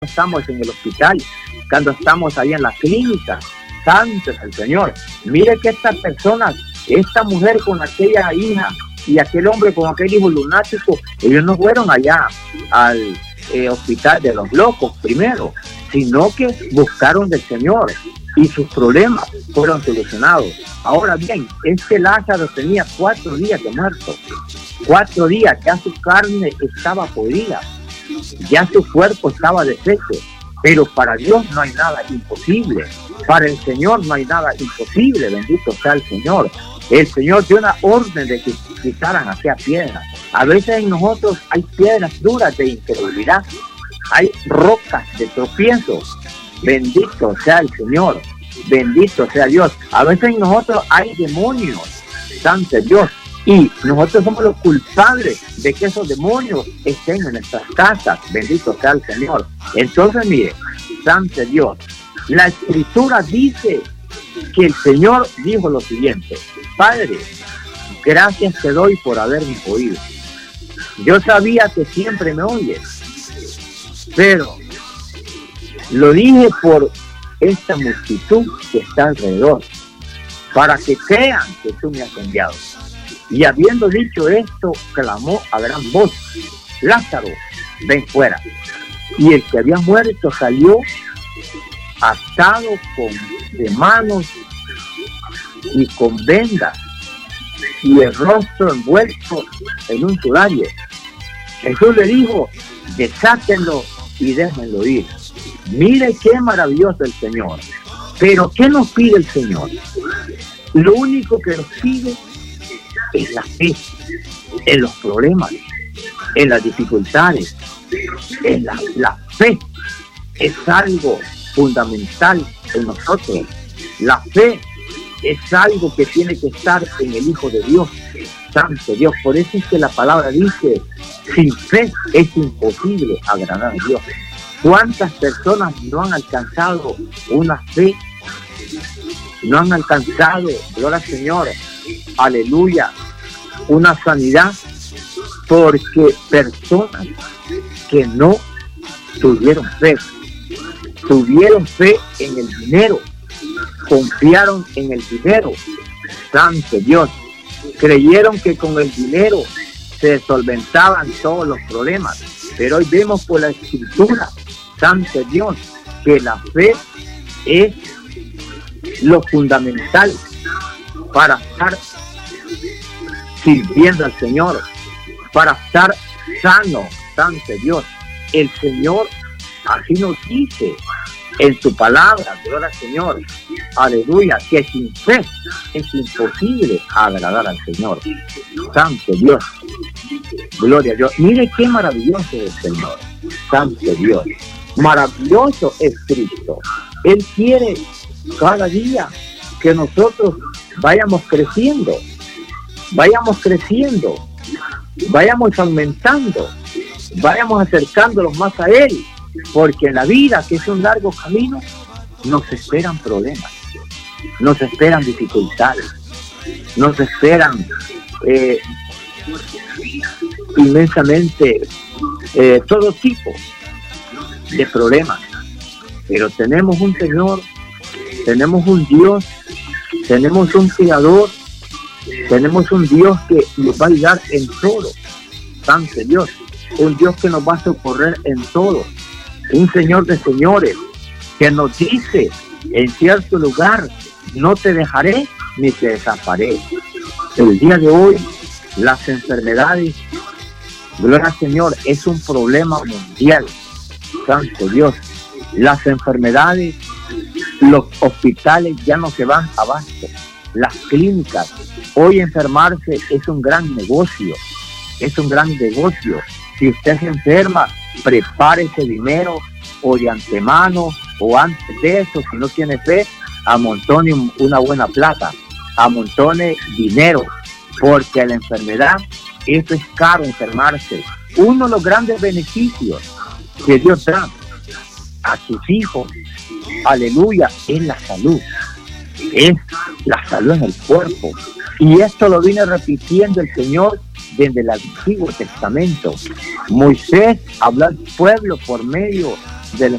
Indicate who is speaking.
Speaker 1: estamos en el hospital, cuando estamos ahí en la clínica. Santo es el Señor. Mire que estas personas, esta mujer con aquella hija y aquel hombre con aquel hijo lunático, ellos no fueron allá al hospital de los locos primero, sino que buscaron del Señor y sus problemas fueron solucionados. Ahora bien, Lázaro tenía 4 días de muerto, 4 días, ya su carne estaba podrida, ya su cuerpo estaba deshecho, pero para Dios no hay nada imposible, para el Señor no hay nada imposible, bendito sea el Señor. El Señor dio una orden de que quitaran aquella piedra. A veces en nosotros hay piedras duras de incredulidad, hay rocas de tropiezo. Bendito sea el Señor, bendito sea Dios. A veces en nosotros hay demonios, santo Dios, y nosotros somos los culpables de que esos demonios estén en nuestras casas. Bendito sea el Señor. Entonces, mire, santo Dios, la Escritura dice que el Señor dijo lo siguiente: Padre, gracias te doy por haberme oído. Yo sabía que siempre me oyes, pero lo dije por esta multitud que está alrededor, para que crean que tú me has enviado. Y habiendo dicho esto, clamó a gran voz: Lázaro, ven fuera. Y el que había muerto salió atado de manos y con vendas, y el rostro envuelto en un sudario. Jesús le dijo: desátenlo y déjenlo ir. Mire qué maravilloso el Señor. Pero ¿qué nos pide el Señor? Lo único que nos pide es la fe en los problemas, en las dificultades. En la fe es algo fundamental en nosotros. La fe es algo que tiene que estar en el Hijo de Dios, santo Dios. Por eso es que la palabra dice: sin fe es imposible agradar a Dios. ¿Cuántas personas no han alcanzado una fe? No han alcanzado, gloria al Señor, aleluya, una sanidad, porque personas que no tuvieron fe en el dinero, confiaron en el dinero, santo Dios, creyeron que con el dinero se solventaban todos los problemas. Pero hoy vemos por la Escritura, santo Dios, que la fe es lo fundamental para estar sirviendo al Señor, para estar sano, santo Dios. El Señor así nos dice en su palabra, gloria al Señor, aleluya, que sin fe es imposible agradar al Señor, santo Dios, gloria a Dios. Mire qué maravilloso es el Señor, santo Dios, maravilloso es Cristo. Él quiere cada día que nosotros vayamos creciendo, vayamos aumentando, vayamos acercándonos más a Él, porque en la vida, que es un largo camino, nos esperan problemas, nos esperan dificultades, nos esperan inmensamente todo tipo de problemas. Pero tenemos un Señor, tenemos un Dios, tenemos un Creador, tenemos un Dios que nos va a ayudar en todo, santo Dios, un Dios que nos va a socorrer en todo, un Señor de señores que nos dice en cierto lugar: no te dejaré ni te desampararé. El día de hoy las enfermedades, gloria al Señor, es un problema mundial, santo Dios. Las enfermedades, los hospitales ya no se van abasto, las clínicas. Hoy enfermarse es un gran negocio, es un gran negocio. Si usted se enferma, prepare ese dinero, o de antemano, o antes de eso, si no tiene fe, amontone una buena plata, amontone dinero, porque la enfermedad, eso es caro, enfermarse. Uno de los grandes beneficios que Dios da a sus hijos, aleluya, es la salud, es la salud en el cuerpo. Y esto lo viene repitiendo el Señor desde el Antiguo Testamento. Moisés habló al pueblo por medio del